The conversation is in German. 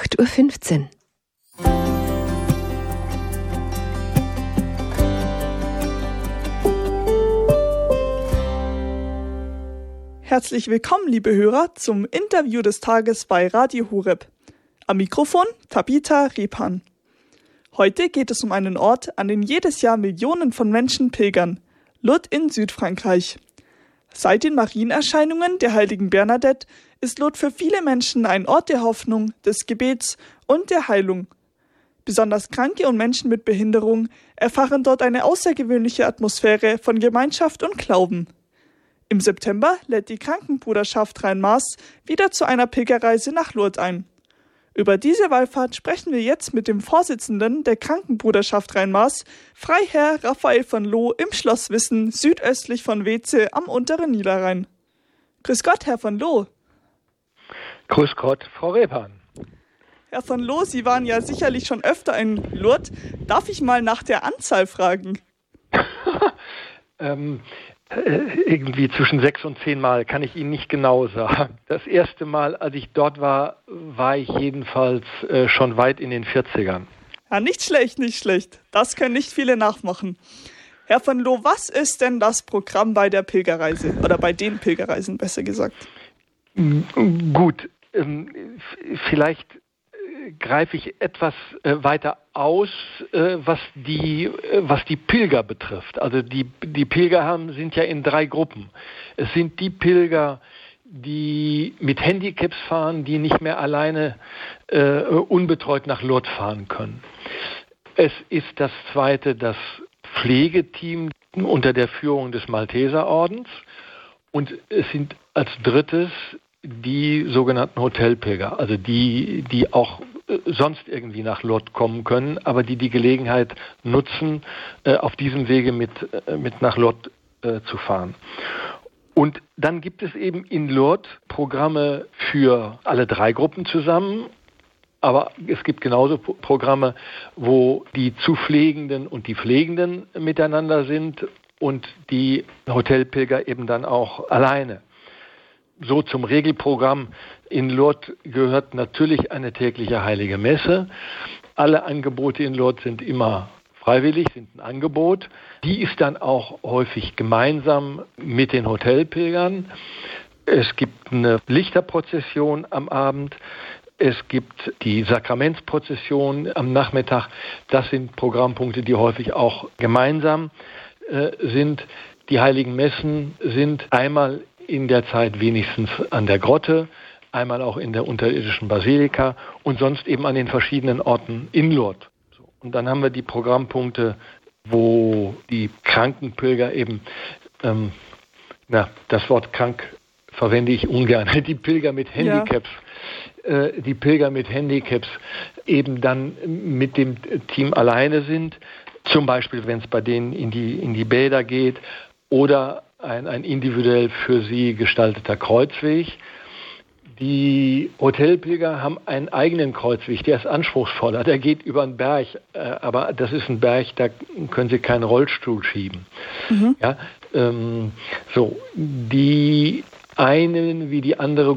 8:15 Uhr. Herzlich willkommen, liebe Hörer, zum Interview des Tages bei Radio Horeb. Am Mikrofon Tabitha Repan. Heute geht es um einen Ort, an den jedes Jahr Millionen von Menschen pilgern, Lourdes in Südfrankreich. Seit den Marienerscheinungen der heiligen Bernadette ist Lourdes für viele Menschen ein Ort der Hoffnung, des Gebets und der Heilung. Besonders Kranke und Menschen mit Behinderung erfahren dort eine außergewöhnliche Atmosphäre von Gemeinschaft und Glauben. Im September lädt die Krankenbruderschaft Rhein-Maas wieder zu einer Pilgerreise nach Lourdes ein. Über diese Wallfahrt sprechen wir jetzt mit dem Vorsitzenden der Krankenbruderschaft Rhein-Maas, Freiherr Raphael von Loo im Schloss Wissen, südöstlich von Weze am unteren Niederrhein. Grüß Gott, Herr von Loo. Grüß Gott, Frau Repan. Herr von Loo, Sie waren ja sicherlich schon öfter in Lourdes. Darf ich mal nach der Anzahl fragen? Irgendwie zwischen 6 und 10 Mal, kann ich Ihnen nicht genau sagen. Das erste Mal, als ich dort war, war ich jedenfalls schon weit in den 40ern. Ja, nicht schlecht, nicht schlecht. Das können nicht viele nachmachen. Herr von Loo, was ist denn das Programm bei der Pilgerreise? Oder bei den Pilgerreisen, besser gesagt? Gut, vielleicht greife ich etwas weiter aus, was die Pilger betrifft. Also die Pilger sind ja in 3 Gruppen. Es sind die Pilger, die mit Handicaps fahren, die nicht mehr alleine unbetreut nach Lourdes fahren können. Es ist das zweite, das Pflegeteam unter der Führung des Malteserordens. Und es sind als drittes die sogenannten Hotelpilger, also die auch sonst irgendwie nach Lourdes kommen können, aber die Gelegenheit nutzen, auf diesem Wege mit nach Lourdes zu fahren. Und dann gibt es eben in Lourdes Programme für alle 3 Gruppen zusammen, aber es gibt genauso Programme, wo die Zupflegenden und die Pflegenden miteinander sind und die Hotelpilger eben dann auch alleine. So zum Regelprogramm in Lourdes gehört natürlich eine tägliche heilige Messe. Alle Angebote in Lourdes sind immer freiwillig, sind ein Angebot. Die ist dann auch häufig gemeinsam mit den Hotelpilgern. Es gibt eine Lichterprozession am Abend. Es gibt die Sakramentsprozession am Nachmittag. Das sind Programmpunkte, die häufig auch gemeinsam sind. Die heiligen Messen sind einmal in der Zeit wenigstens an der Grotte, einmal auch in der unterirdischen Basilika und sonst eben an den verschiedenen Orten in Lourdes. Und dann haben wir die Programmpunkte, wo die Krankenpilger eben, das Wort krank verwende ich ungern, die Pilger mit Handicaps, eben dann mit dem Team alleine sind, zum Beispiel wenn es bei denen in die Bäder geht oder ein individuell für sie gestalteter Kreuzweg. Die Hotelpilger haben einen eigenen Kreuzweg, der ist anspruchsvoller, der geht über einen Berg, aber das ist ein Berg, da können sie keinen Rollstuhl schieben. Mhm. Ja, die einen wie die andere